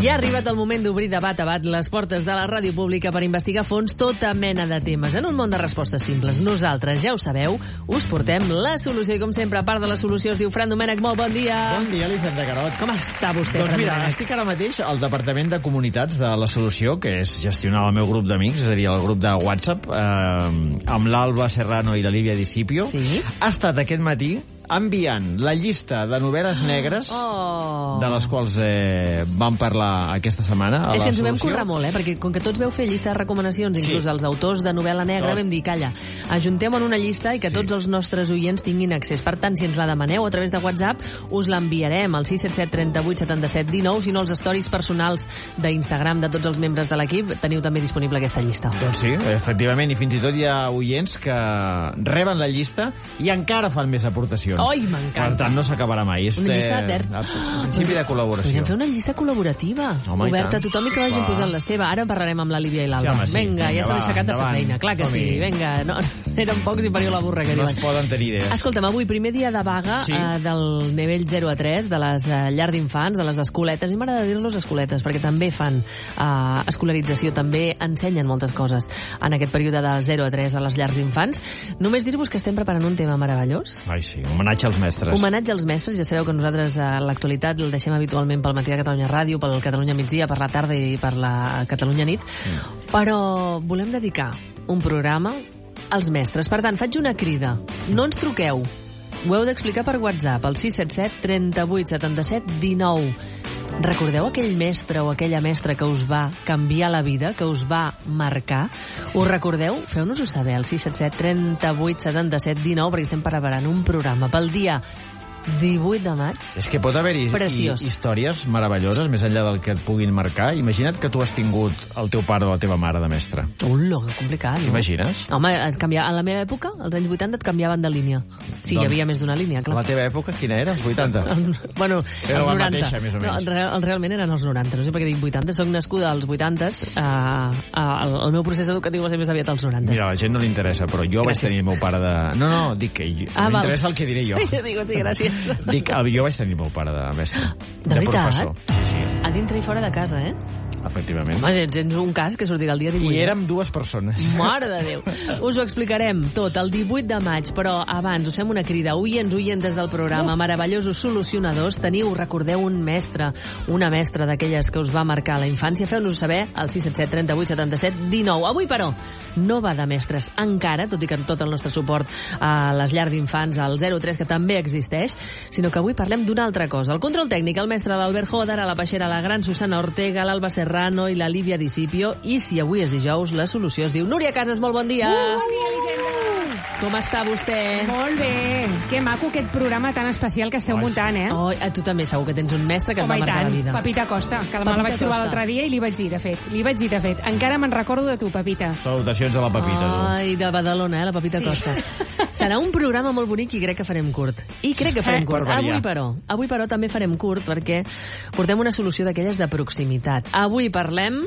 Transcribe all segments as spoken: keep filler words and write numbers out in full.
Ja ha arribat el moment d'obrir de bat a bat les portes de la ràdio pública per investigar a fons tota mena de temes. En un món de respostes simples, nosaltres, ja ho sabeu, us portem la solució. I com sempre, a part de la solució, es diu Fran Domènech. Molt bon dia. Bon dia, Elisenda Carot. Com està vostè, doncs Fran mira, Domènech? estic ara mateix al Departament de Comunitats de la Solució, que és gestionar el meu grup d'amics, és a dir, el grup de WhatsApp, eh, amb l'Alba Serrano i la Lívia Discipio. Sí? Ha estat aquest matí enviant la llista de novel·les negres Oh. de les quals eh, vam parlar aquesta setmana a És la que ens ho vam Solució. currar molt, eh? Perquè com que tots veu fer llista de recomanacions, inclús Sí. els autors de novel·la negra, Tot. vam dir, calla, ajuntem en una llista i que tots els nostres oients tinguin accés. Per tant, si ens la demaneu a través de WhatsApp, us l'enviarem al sis set set, trenta vuit, setanta set, dinou. Si no, els stories personals d'Instagram de tots els membres de l'equip, teniu també disponible aquesta llista. Doncs sí, efectivament, i fins i tot hi ha oients que reben la llista i encara fan més aportacions. Oi, m'encanta. Per tant, no s'acabarà mai. És Una llista eh, oberta. a principi de col·laboració. Podríem fer una llista col·laborativa, Home, i oberta a tant. tothom i que vagin Va. posant la seva. Ara en parlarem amb la Lívia i l'Alba. Sí, home, sí. Vinga, Vinga, ja s'ha va, aixecat de fer endavant. feina. Clar que sí, Som-hi. vinga. No, eren pocs i pariu la burra, que No diuen. es poden tenir idees. Escolta'm, avui primer dia de vaga Sí. eh, del nivell zero a tres, de les eh, llars d'infants, de les escoletes. I m'agrada dir-los escoletes, perquè també fan eh, escolarització, també ensenyen moltes coses en aquest període de zero a tres a les llars d'infants. Només dir-vos que estem preparant un tema meravellós. Ai, sí, homenatge als mestres. Homenatge als mestres. Ja sabeu que nosaltres a l'actualitat el deixem habitualment pel matí de Catalunya Ràdio, pel Catalunya Migdia, per la tarda i per la Catalunya Nit. Mm. Però volem dedicar un programa als mestres. Per tant, faig una crida. No ens truqueu. Ho heu d'explicar per WhatsApp, al sis set set, trenta vuit, setanta set, dinou. Recordeu aquell mestre o aquella mestra que us va canviar la vida, que us va marcar? Us recordeu? Feu-nos-ho saber al sis set set, trenta vuit, setanta set, dinou, perquè estem preparant un programa pel dia divuit de maig. És que pot haver-hi Preciós. històries meravelloses, més enllà del que et puguin marcar. Imagina't que tu has tingut el teu pare o la teva mare de mestre. Ullo, que complicat, no? T'imagines? Home, et canvia... a la meva època, als anys vuitanta, et canviaven de línia. Sí, Doncs, hi havia més d'una línia, A clar. la teva època, quina era? Els vuitanta? Bueno, Era els la noranta. mateixa, més o menys. No, en real, realment eren els noranta, no sé per què dic vuitanta. Soc nascuda als vuitantes, uh, uh, el, el meu procés educatiu va ser més aviat als noranta. Mira, a la gent no li interessa, però jo Gràcies. vaig tenir el meu pare de... No, no, dic que jo... Ah, no val. m'interessa el que diré jo. Jo digo, sí, gràcies. Dic, jo vaig tenir el meu pare de mestre. De veritat? professor. Sí, sí, A dintre i fora de casa, eh? efectivament. Home, ets, ets un cas que sortirà el dia divuit. I érem dues persones. Mare de Déu. Us ho explicarem tot el divuit de maig, però abans us fem una crida. Oients, oientes del programa, meravellosos solucionadors, teniu, recordeu, un mestre, una mestra d'aquelles que us va marcar a la infància. Feu-nos saber al sis set set, trenta vuit, setanta set, dinou. Avui, però, no va de mestres encara, tot i que tot el nostre suport a les llars d'infants, al zero tres, que també existeix, sinó que avui parlem d'una altra cosa. El control tècnic, el mestre l'Albert Joder, a la Peixera, la gran Susana Ortega, l'Alba Serrano i la Lívia Discipio. I si avui és dijous, la solució es diu Núria Casas. Molt bon dia. Uh, bon dia, Elisenda. Com està vostè? Molt bé. Que maco aquest programa tan especial que esteu Ai, muntant, eh? Oh, a tu també segur que tens un mestre que et Home, va i marcar tant. la vida. Pepita Costa, que demà la Pepita vaig trobar Costa. l'altre dia i li vaig dir, de fet. Li vaig dir, de fet. Encara me'n recordo de tu, Pepita. Salutacions a la Pepita, tu. Ai, de Badalona, eh, la Pepita Sí. Costa. Serà un programa molt bonic i crec que farem curt. I crec que farem Eh, curt. per variar. Avui, però, avui, però, també farem curt perquè portem una solució d'aquelles de proximitat. Avui parlem...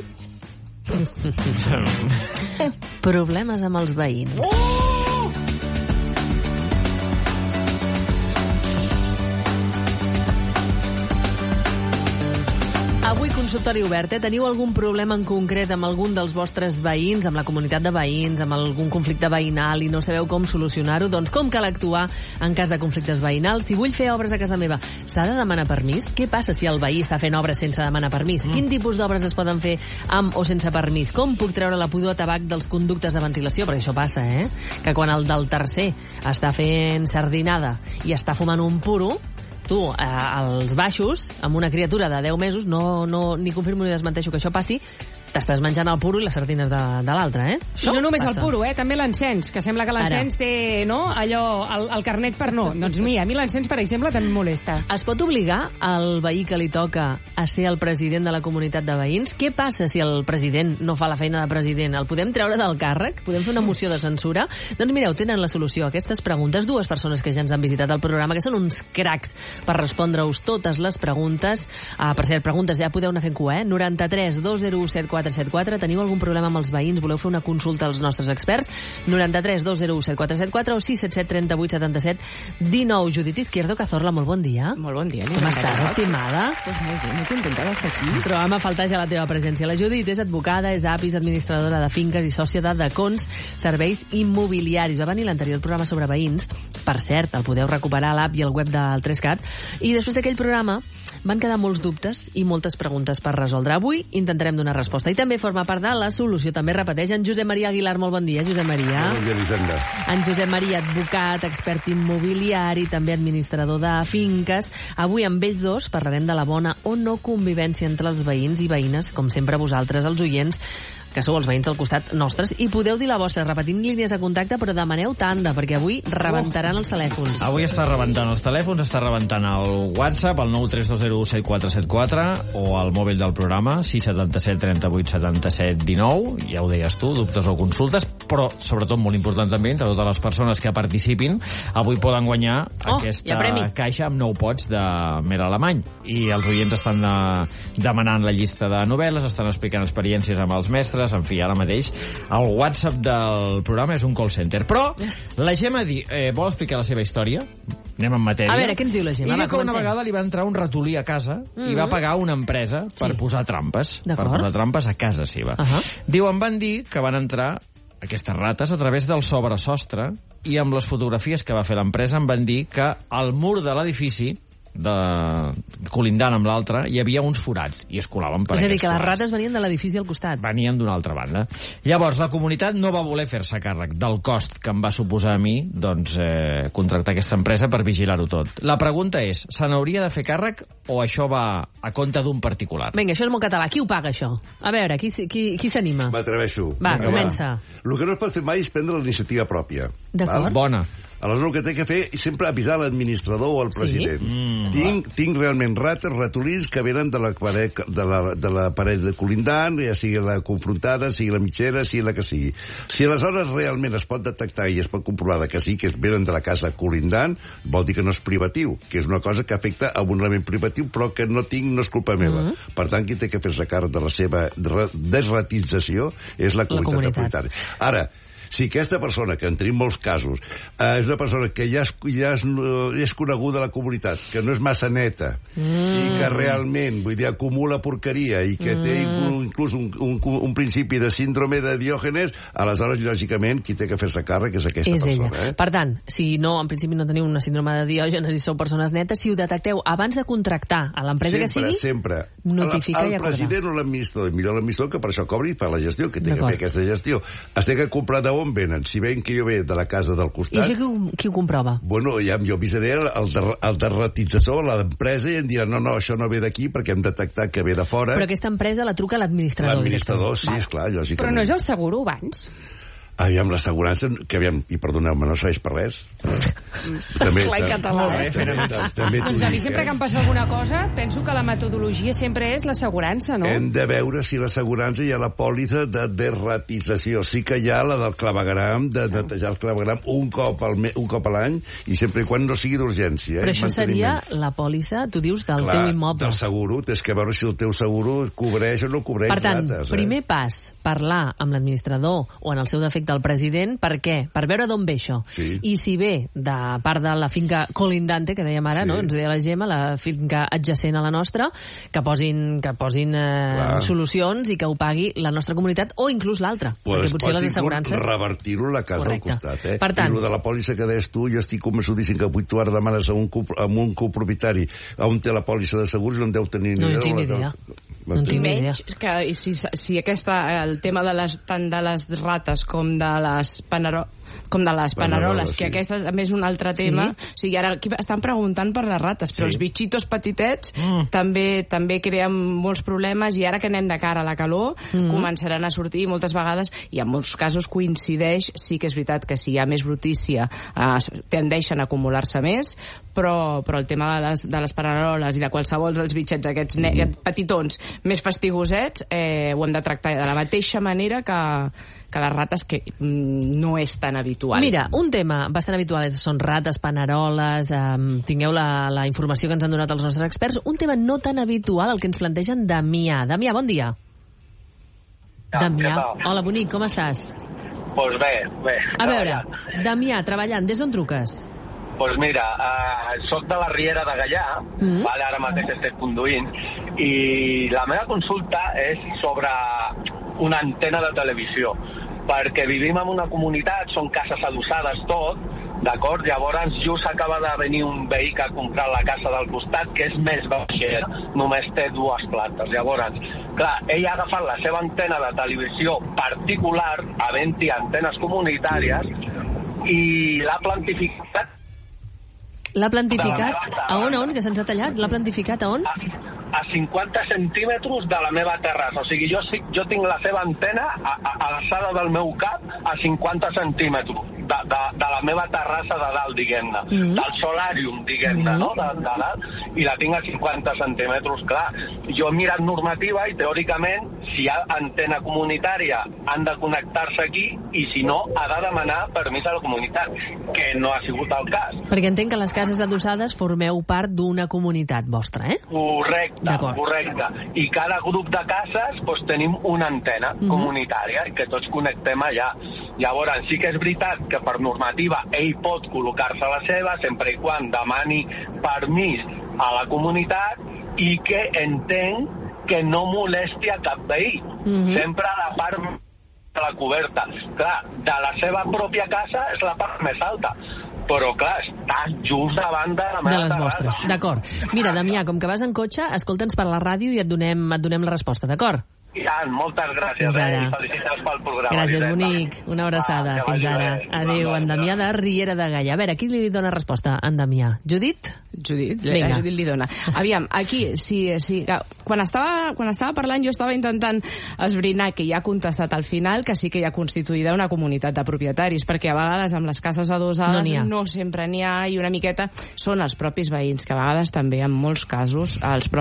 problemes amb els veïns. Avui consultori obert, eh? Teniu algun problema en concret amb algun dels vostres veïns, amb la comunitat de veïns, amb algun conflicte veïnal i no sabeu com solucionar-ho? Doncs com cal actuar en cas de conflictes veïnals? Si vull fer obres a casa meva, s'ha de demanar permís? Què passa si el veí està fent obres sense demanar permís? Mm. Quin tipus d'obres es poden fer amb o sense permís? Com puc treure la pudor a tabac dels conductes de ventilació? Perquè això passa, eh? Que quan el del tercer està fent sardinada i està fumant un puro, tu, eh, als baixos, amb una criatura de deu mesos, no, no, ni confirmo ni desmenteixo que això passi, t'estàs menjant el puro i les sardines de, de l'altre, eh? I no només passa. el puro, eh? També l'encens, que sembla que l'encens té, no?, allò, el, el carnet per no. Doncs mira, a mi l'encens, per exemple, també em molesta. Es pot obligar al veí que li toca a ser el president de la comunitat de veïns? Què passa si el president no fa la feina de president? El podem treure del càrrec? Podem fer una moció de censura? Doncs mireu, tenen la solució a aquestes preguntes. Dues persones que ja ens han visitat el programa, que són uns cracs per respondre-us totes les preguntes. Ah, per cert, preguntes ja podeu anar fent cua, eh? noranta tres dos zero u set quatre quatre set quatre. Teniu algun problema amb els veïns? Voleu fer una consulta als nostres experts? noranta-tres dos zero u set quatre set quatre o sis set set tres vuit set set un nou. Judit Izquierdo Cazorla, molt bon dia. Molt bon dia. Com estàs, estimada? Pues molt bé, molt contenta d'estar aquí. Trobam a faltar ja la teva presència. La Judit és advocada, és apis, administradora de finques i sòcia de Decons Serveis Immobiliaris. Va venir l'anterior programa sobre veïns. Per cert, el podeu recuperar a l'app i al web del Trescat. I després d'aquell programa van quedar molts dubtes i moltes preguntes per resoldre. Avui intentarem donar resposta. I també forma part de la solució. També repeteix en Josep Maria Aguilar. Molt bon dia, Josep Maria. Bon dia, Elisenda. En Josep Maria, advocat, expert immobiliari, també administrador de finques. Avui amb ells dos parlarem de la bona o no convivència entre els veïns i veïnes, com sempre vosaltres, els oients, que sou els veïns del costat nostres, i podeu dir la vostra. Repetim línies de contacte, però demaneu tanda, perquè avui rebentaran els telèfons. Avui està rebentant els telèfons, està rebentant el WhatsApp, el nou tres dos zero u set quatre set quatre, o el mòbil del programa, sis set set tres vuit set set un nou. Ja ho deies tu, dubtes o consultes, però sobretot molt important també, entre totes les persones que participin, avui poden guanyar oh, aquesta caixa amb nou pots de Mer Alemany. I els oients estan uh, demanant la llista de novel·les, estan explicant experiències amb els mestres. En fi, ara mateix el WhatsApp del programa és un call center. Però la Gemma di, eh, vol explicar la seva història? Anem en matèria. A veure, què ens diu la Gemma? I diu que una vegada li va entrar un ratolí a casa mm-hmm. i va pagar una empresa per sí. posar trampes. Per posar trampes a casa seva. Uh -huh. Diu, em van dir que van entrar aquestes rates a través del sobresostre i amb les fotografies que va fer l'empresa em van dir que al mur de l'edifici de colindant amb l'altre hi havia uns forats i es colaven per aquests forats. És a dir, que les forats. rates venien de l'edifici al costat. Venien d'una altra banda. Llavors, la comunitat no va voler fer-se càrrec del cost que em va suposar a mi doncs, eh, contractar aquesta empresa per vigilar-ho tot. La pregunta és, se n'hauria de fer càrrec o això va a compte d'un particular? Vinga, això és molt català. Qui ho paga, això? A veure, qui, qui, qui s'anima? M'atreveixo. Va, Vinga, comença. Va. El que no es pot fer mai és prendre la iniciativa pròpia. D'acord. Bona. Aleshores, el que té que fer és sempre avisar l'administrador o el president. Sí? Mm, tinc, tinc realment rates, ratolins que venen de la paret de la, de la paret de colindant, ja sigui la confrontada, sigui la mitgera, sigui la que sigui. Si aleshores realment es pot detectar i es pot comprovar que sí, que venen de la casa colindant, vol dir que no és privatiu, que és una cosa que afecta a un element privatiu, però que no tinc, no és culpa meva. Mm -hmm. Per tant, qui té que fer-se càrrec de la seva desratització és la comunitat, la comunitat. de propietaris. Ara, si aquesta persona, que en tenim molts casos, eh, és una persona que ja és, ja és, ja és coneguda a la comunitat, que no és massa neta, mm. i que realment, vull dir, acumula porqueria i que mm. té inclús un, un, un principi de síndrome de Diògenes, aleshores, lògicament, qui té que fer-se càrrec és aquesta és persona. Ella. Eh? Per tant, si no, en principi no teniu una síndrome de Diògenes i sou persones netes, si ho detecteu abans de contractar a l'empresa que sigui, sempre. notifica el, i acordar. El president o l'administrador, millor l'administrador, que per això cobri i fa la gestió, que té que fer aquesta gestió. Es té que comprar de on venen. Si veuen que jo ve de la casa del costat... I això qui ho, qui ho comprova? Bueno, ja, jo avisaré el, el, el derratitzador, l'empresa, i em dirà, no, no, això no ve d'aquí perquè hem detectat que ve de fora. Però aquesta empresa la truca l'administrador. L'administrador, sí, esclar, lògicament. Però no és el seguro abans? Aviam, l'assegurança, que aviam, i perdoneu-me, no serveix per res. també, Clar, català. Molt bé, fent també doncs a mi sempre eh? que em passa alguna cosa, penso que la metodologia sempre és l'assegurança, no? Hem de veure si l'assegurança hi ha la pòlissa de derratització. Sí que hi ha la del clavegram, de netejar el clavegram un cop al me, un cop a l'any, i sempre i quan no sigui d'urgència. Però eh? això seria la pòlissa, tu dius, del Clar, teu immoble. del seguro. Tens que veure si el teu seguro cobreix o no cobreix rates. Per tant, rates, primer eh? pas, parlar amb l'administrador o en el seu defecte del president, per què? Per veure d'on ve això. Sí. I si ve de part de la finca colindante, que dèiem ara, sí. no? Ens ho deia la Gemma, la finca adjacent a la nostra, que posin, que posin eh, solucions i que ho pagui la nostra comunitat o inclús l'altra. Pues perquè potser les assegurances... revertir-ho a la casa Correcte. al costat. Eh? Per tant... I el de la pòlissa que deies tu, jo estic convençudíssim que avui tu ara demanes a un, a un copropietari on té la pòlissa de segurs i no en deu tenir no ni idea. No tinc ni idea. No tinc ni idea. Que si, si aquesta, el tema de les, tant de les rates com de les panero, com de les paneroles, sí. que aquesta també és un altre tema. Sí? O sigui, ara aquí estan preguntant per les rates, però sí. els bitxitos petitets mm. també també creen molts problemes, i ara que anem de cara a la calor, mm. començaran a sortir moltes vegades, i en molts casos coincideix, sí que és veritat que si hi ha més brutícia eh, tendeixen a acumular-se més, però, però el tema de les, de les paneroles i de qualsevol dels bitxets aquests mm. petitons més fastigosets eh, ho hem de tractar de la mateixa manera que que les rates, que no és tan habitual. Mira, un tema bastant habitual són rates, paneroles, eh, tingueu la, la informació que ens han donat els nostres experts. Un tema no tan habitual, el que ens plantegen Damià. Damià, bon dia. Damià. Hola, bonic, com estàs? Doncs pues bé, bé. A veure, Damià, treballant, des d'on truques? Doncs pues mira, uh, soc de la Riera de Gaià, mm. vale, ara mateix estic conduint, i la meva consulta és sobre una antena de televisió, perquè vivim en una comunitat, són cases adossades tot, d'acord? Llavors just acaba de venir un veí que ha comprat la casa del costat, que és més baixet, només té dues plantes. Llavors, clar, ell ha agafat la seva antena de televisió particular, havent-hi antenes comunitàries, i l'ha plantificat. L'ha plantificat? A on, a on, que se'ns ha tallat? L'ha plantificat a on? A, a cinquanta centímetres de la meva terrassa. O sigui, jo, jo tinc la seva antena a, a, a l'alçada del meu cap a cinquanta centímetres de, de, de la meva terrassa de dalt, diguem-ne. Mm. Del solàrium, diguem-ne, mm. no? De, de dalt. I la tinc a cinquanta centímetres, clar. Jo he mirat normativa i, teòricament, si hi ha antena comunitària, han de connectar-se aquí i, si no, ha de demanar permís a la comunitat, que no ha sigut el cas. Perquè entenc que les cases adossades formeu part d'una comunitat vostra, eh? Correcte, correcte. I cada grup de cases doncs, tenim una antena uh-huh. comunitària que tots connectem allà. Llavors, sí que és veritat que per normativa ell pot col·locar-se la seva sempre i quan demani permís a la comunitat i que entenc que no molesti a cap veí. Uh-huh. Sempre a la part de la coberta. Clar, de la seva pròpia casa és la part més alta. Però, clar, està just davant de la meva de les vostres. D'acord. Mira, Damià, com que vas en cotxe, escolta'ns per la ràdio i et donem, et donem la resposta, d'acord? I tant, moltes gràcies, eh? I felicitats pel programa. Gràcies, bonic. Una abraçada. Ah, fins ara. Adéu, en Damià de Riera de Gaià. A veure, qui li dona resposta? En Damià. Judit? Judit, a Judit li dona. Aviam, aquí, sí, sí, quan estava, quan estava parlant jo estava intentant esbrinar que ja ha contestat al final que sí que hi ha constituïda una comunitat de propietaris, perquè a vegades amb les cases adossades no, no sempre n'hi ha, i una miqueta són els propis veïns, que a vegades també, en molts casos, els propis